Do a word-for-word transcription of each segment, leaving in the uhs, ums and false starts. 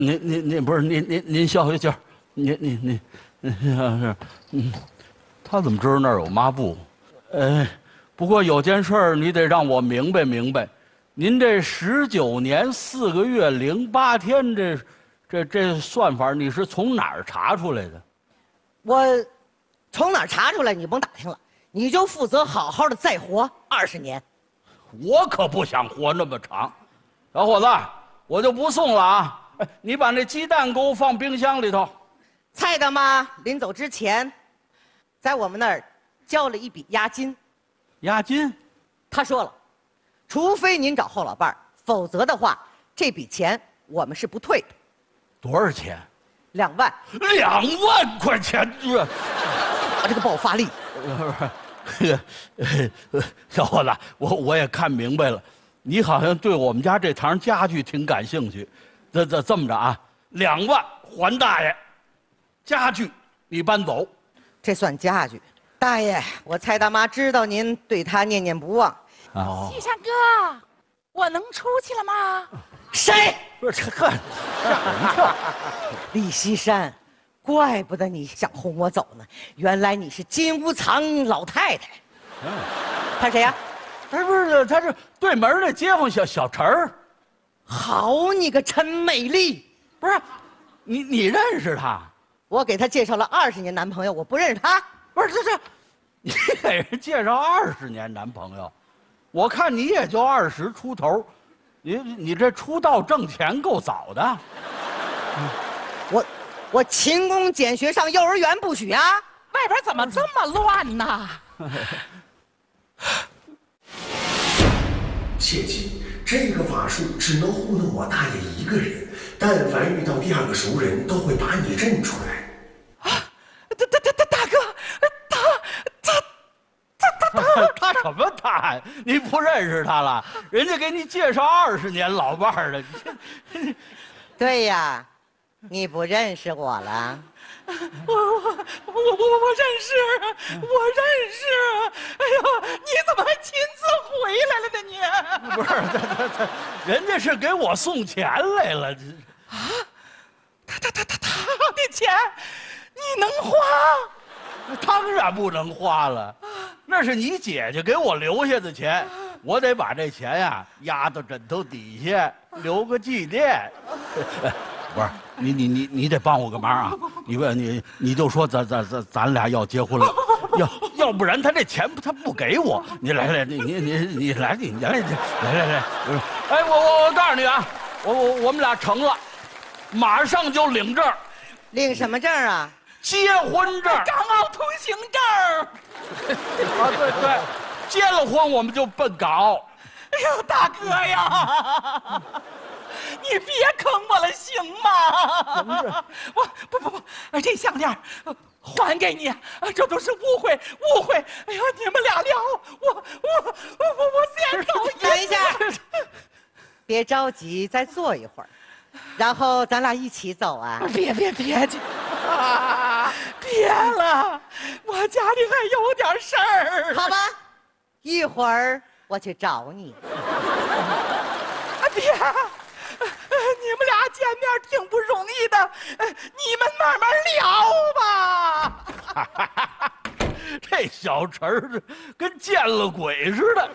您您您不是您您您消消气儿，您您您您是嗯，他怎么知道那儿有抹布？呃，不过有件事儿你得让我明白明白，您这十九年四个月零八天这这这算法你是从哪儿查出来的？ 我从哪儿查出来？你甭打听了，你就负责好好的再活二十年。 我可不想活那么长，小伙子，我就不送了啊！你把那鸡蛋给我放冰箱里头。 蔡大妈临走之前，在我们那儿交了一笔押金。 押金？ 她说了，除非您找后老伴儿，否则的话，这笔钱我们是不退的。 多少钱？ 两万。 两万块钱！这， 我这个爆发力。 小伙子，我我也看明白了，你好像对我们家这堂家具挺感兴趣。这这这么着啊，两万还大爷，家具你搬走。 这算家具。大爷，我蔡大妈知道您对她念念不忘。 哦， 西山哥，我能出去了吗？ 谁？ 不是这呵，吓人跳。 李西山，怪不得你想轰我走呢，原来你是金屋藏老太太。 嗯， 他谁呀？ 他不是，他是对门那街坊小小陈儿。 好你个陈美丽！ 不是，你你认识他？ 我给他介绍了二十年男朋友，我不认识他。 不是这这，你给人介绍二十年男朋友，我看你也就二十出头，你你这出道挣钱够早的。 我我勤工俭学上幼儿园不许啊！ 外边怎么这么乱呢？ 切记，这个法术只能糊弄我大爷一个人，但凡遇到第二个熟人，都会把你认出来。 大大大大大哥，他他他他他什么他？你不认识他了？人家给你介绍二十年老伴儿了。 对呀，你不认识我了。 我我我我我我认识，我认识。哎呦，你怎么还亲自回来了呢你？ 不是他他他，人家是给我送钱来了。 啊，他他他他他的钱，你能花？ 当然不能花了，那是你姐姐给我留下的钱，我得把这钱呀压到枕头底下，留个纪念。不是你你你你得帮我个忙啊！你问你你就说咱咱咱咱俩要结婚了，要要不然他这钱他不给我。你来来，你你你你来你来来来来来，哎我我我告诉你啊，我我我们俩成了，马上就领证。 领什么证啊？ 结婚证。 港澳通行证。 啊对对，结了婚我们就奔港澳。 哎呦，大哥呀！你别坑我了，行吗？我不不不，这项链还给你，这都是误会误会。哎呦，你们俩聊，我我我我我先走。 等一下，别着急，再坐一会儿，然后咱俩一起走啊。 别别别去，别了，我家里还有点事儿。 好吧，一会儿我去找你。 啊别！你们俩见面挺不容易的，你们慢慢聊吧。 这小陈儿跟见了鬼似的。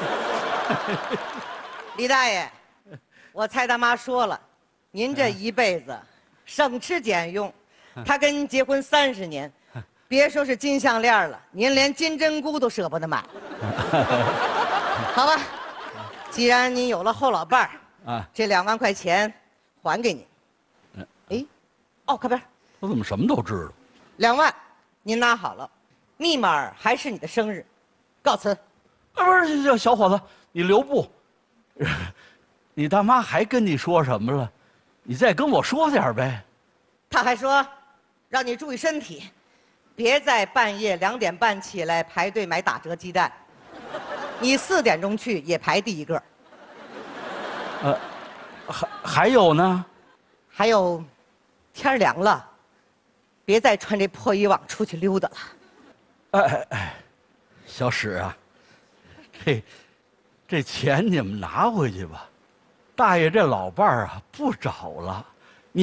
李大爷，我蔡大妈说了，您这一辈子省吃俭用，他跟您结婚三十年，别说是金项链了，您连金针菇都舍不得买。好吧，既然您有了后老伴儿。啊，这两万块钱还给你。嗯，哎，哦，靠边。 我怎么什么都知道？ 两万，您拿好了，密码还是你的生日。告辞。 啊，不是，小小伙子，你留步。你大妈还跟你说什么了？你再跟我说点呗。 她还说，让你注意身体，别在半夜两点半起来排队买打折鸡蛋。你四点钟去也排第一个。 呃，还还有呢， 还有，天凉了，别再穿这破衣裳出去溜达了。 哎哎哎，小史啊，这这钱你们拿回去吧，大爷这老伴儿啊不找了。